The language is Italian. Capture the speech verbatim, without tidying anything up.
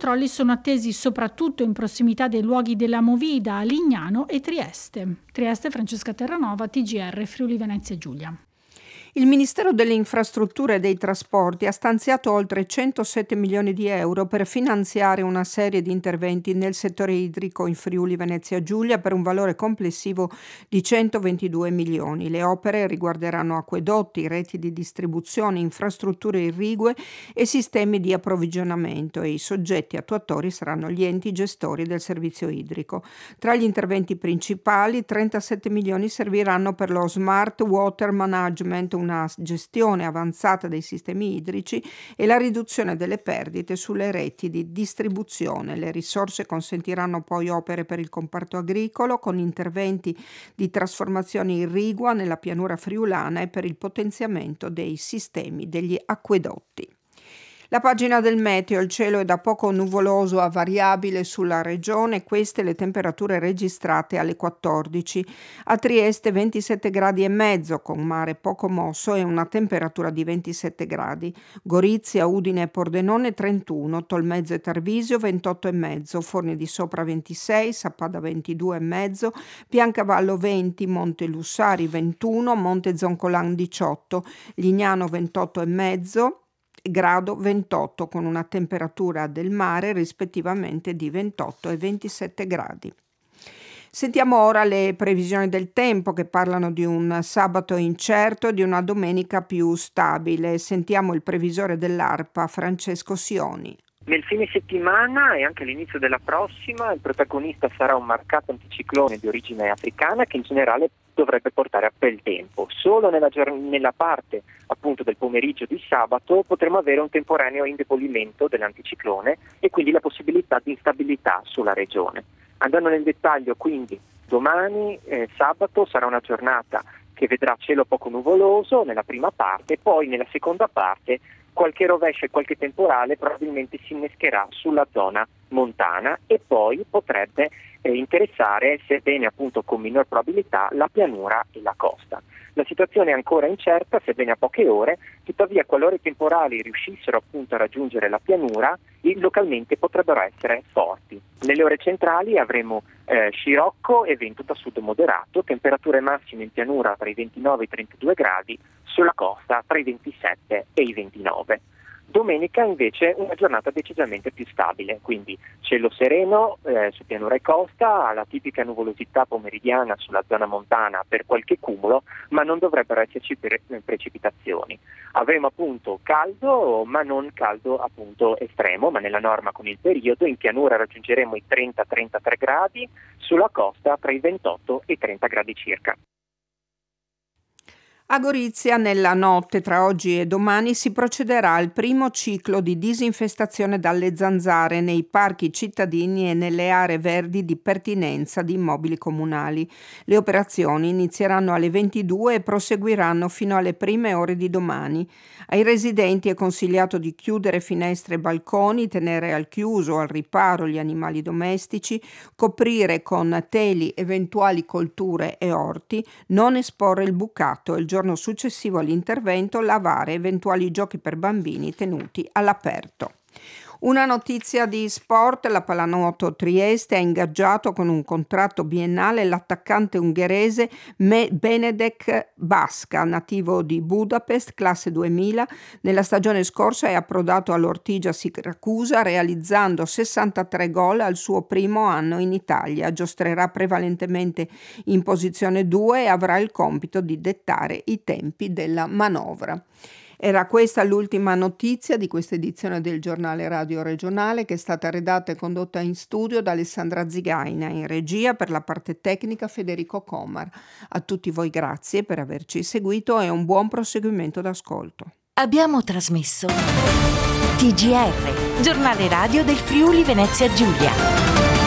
controlli sono attesi soprattutto in prossimità dei luoghi della movida a Lignano e Trieste. Trieste, Francesca Terranova, T G R, Friuli Venezia Giulia. Il Ministero delle Infrastrutture e dei Trasporti ha stanziato oltre centosette milioni di euro per finanziare una serie di interventi nel settore idrico in Friuli Venezia Giulia per un valore complessivo di centoventidue milioni. Le opere riguarderanno acquedotti, reti di distribuzione, infrastrutture irrigue e sistemi di approvvigionamento, e i soggetti attuatori saranno gli enti gestori del servizio idrico. Tra gli interventi principali, trentasette milioni serviranno per lo Smart Water Management, una gestione avanzata dei sistemi idrici, e la riduzione delle perdite sulle reti di distribuzione. Le risorse consentiranno poi opere per il comparto agricolo con interventi di trasformazione irrigua nella pianura friulana e per il potenziamento dei sistemi degli acquedotti. La pagina del meteo: il cielo è da poco nuvoloso a variabile sulla regione, queste le temperature registrate alle quattordici. A Trieste ventisette gradi e mezzo con mare poco mosso e una temperatura di ventisette gradi. Gorizia, Udine e Pordenone trentuno, Tolmezzo e Tarvisio ventotto e mezzo, Forni di Sopra ventisei, Sappada ventidue e mezzo, Piancavallo venti, Monte Lussari ventuno, Monte Zoncolan diciotto, Lignano ventotto e mezzo, grado ventotto, con una temperatura del mare rispettivamente di ventotto e ventisette gradi. Sentiamo ora le previsioni del tempo, che parlano di un sabato incerto e di una domenica più stabile. Sentiamo il previsore dell'ARPA, Francesco Sioni. Nel fine settimana e anche all'inizio della prossima il protagonista sarà un marcato anticiclone di origine africana che in generale dovrebbe portare a bel tempo. Solo nella, giorn- nella parte appunto del pomeriggio di sabato potremo avere un temporaneo indebolimento dell'anticiclone e quindi la possibilità di instabilità sulla regione. Andando nel dettaglio, quindi domani eh, sabato sarà una giornata che vedrà cielo poco nuvoloso nella prima parte, poi nella seconda parte qualche rovescio e qualche temporale probabilmente si innescherà sulla zona montana e poi potrebbe eh, interessare, sebbene appunto con minor probabilità, la pianura e la costa. La situazione è ancora incerta, sebbene a poche ore, tuttavia qualora i temporali riuscissero appunto a raggiungere la pianura, localmente potrebbero essere forti. Nelle ore centrali avremo eh, scirocco e vento da sud moderato, temperature massime in pianura tra i ventinove e i trentadue gradi, sulla costa tra i ventisette e i ventinove. Domenica invece una giornata decisamente più stabile, quindi cielo sereno eh, su pianura e costa, la tipica nuvolosità pomeridiana sulla zona montana per qualche cumulo, ma non dovrebbero esserci pre- precipitazioni. Avremo appunto caldo, ma non caldo appunto estremo, ma nella norma con il periodo. In pianura raggiungeremo i trenta trentatré gradi, sulla costa tra i ventotto e i trenta gradi circa. A Gorizia nella notte tra oggi e domani si procederà al primo ciclo di disinfestazione dalle zanzare nei parchi cittadini e nelle aree verdi di pertinenza di immobili comunali. Le operazioni inizieranno alle ventidue e proseguiranno fino alle prime ore di domani. Ai residenti è consigliato di chiudere finestre e balconi, tenere al chiuso o al riparo gli animali domestici, coprire con teli eventuali colture e orti, non esporre il bucato e il giorno successivo all'intervento lavare eventuali giochi per bambini tenuti all'aperto. Una notizia di sport: la Pallanuoto Trieste ha ingaggiato con un contratto biennale l'attaccante ungherese Benedek Baska, nativo di Budapest, classe duemila. Nella stagione scorsa è approdato all'Ortigia Siracusa realizzando sessantatré gol al suo primo anno in Italia. Giostrerà prevalentemente in posizione due e avrà il compito di dettare i tempi della manovra. Era questa l'ultima notizia di questa edizione del giornale radio regionale, che è stata redatta e condotta in studio da Alessandra Zigaina, in regia per la parte tecnica Federico Comar. A tutti voi grazie per averci seguito e un buon proseguimento d'ascolto. Abbiamo trasmesso T G R, giornale radio del Friuli Venezia Giulia.